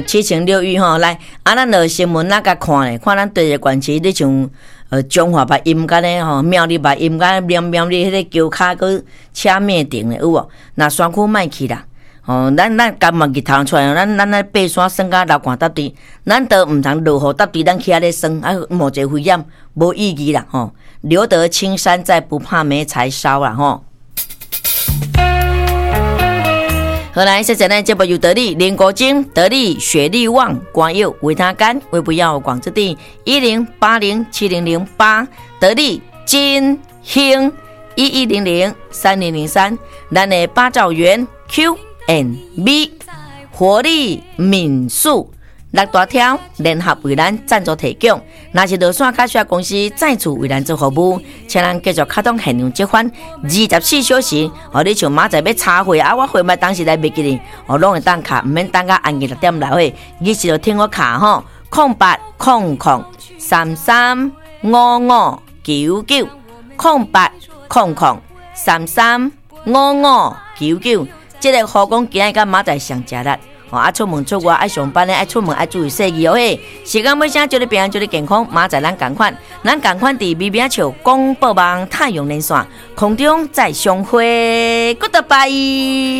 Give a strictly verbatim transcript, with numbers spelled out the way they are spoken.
嗯，七情六欲吼，来，啊，咱就新闻那个看咧，看咱对个关系，你像呃中华把阴间咧吼，庙里把阴间庙庙里迄个桥骹个车灭顶咧有无？那山区卖去啦。哦，咱咱甘嘛日头出来，咱咱咧爬山耍甲流汗搭地，咱都毋通落雨搭地，咱起来咧耍，啊冒一个危险，无意义啦吼。留得青山在，不怕没柴烧啦吼。好来，现在呢，节目由得力莲果精、得力雪力旺、广柚维他甘为不要广之地一零八零七零零八，得力金兴一一零零三零零三，咱的八兆元 Q and B 活力民宿六大条联合为咱赞助提供，若是落线卡需要公司再次为咱做服务，请咱继续开通现场接返二十四小时。哦，你像明仔要插会啊，我会买当时来袂记哩，哦，拢会当卡，毋免等到暗夜六点来回，你是就听我卡吼，空八空空三三五五九九，空八空空三三五五九九。这个好讲今日甲明仔上食力。哦，啊，出门出外爱上班咧，爱出门爱注意细节哦嘿。时间尾声，祝你平安，祝你健康。明仔咱同款，咱同款伫微微笑广播网太阳连线空中再相会 ，Goodbye。